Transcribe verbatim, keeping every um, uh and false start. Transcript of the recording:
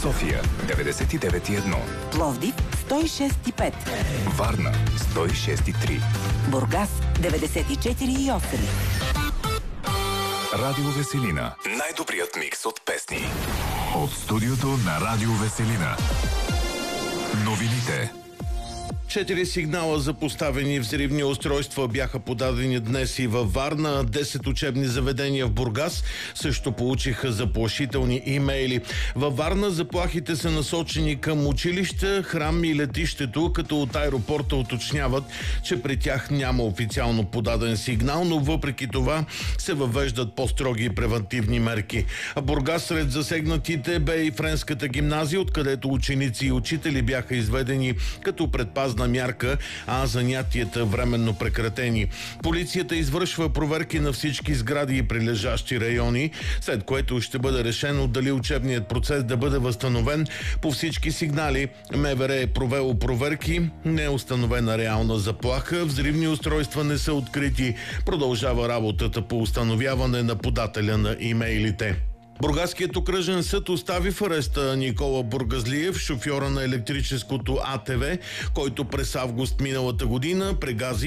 София деветдесет и девет и едно, Пловдив сто и шест и пет, Варна сто и шест и три, Бургас деветдесет и четири и осем. Радио Веселина. Най-добрият микс от песни. От студиото на Радио Веселина. Новините. Четири сигнала за поставени взривни устройства бяха подадени днес и във Варна. Десет учебни заведения в Бургас също получиха заплашителни имейли. Във Варна заплахите са насочени към училища, храм и летището, като от аеропорта уточняват, че при тях няма официално подаден сигнал, но въпреки това се въвеждат по-строги превантивни мерки. А Бургас сред засегнатите бе и Френската гимназия, откъдето ученици и учители бяха изведени като предпазна мярка, а занятията временно прекратени. Полицията извършва проверки на всички сгради и прилежащи райони, след което ще бъде решено дали учебният процес да бъде възстановен. По всички сигнали МВР е провело проверки, не е установена реална заплаха, взривни устройства не са открити. Продължава работата по установяване на подателя на имейлите. Бургаският окръжен съд остави в ареста Никола Бургазлиев, шофьора на електрическото А Т В, който през август миналата година прегази